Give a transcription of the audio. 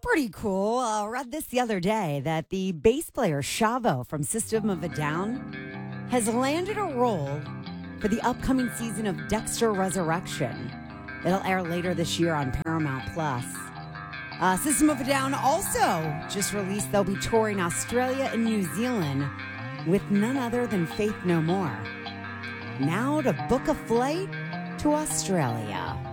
pretty cool. I read this the other day that the bass player Shavo from System of a Down has landed a role for the upcoming season of Dexter Resurrection. It'll air later this year on Paramount Plus. System of a Down also just released they'll be touring Australia and New Zealand with none other than Faith No More. Now to book a flight to Australia.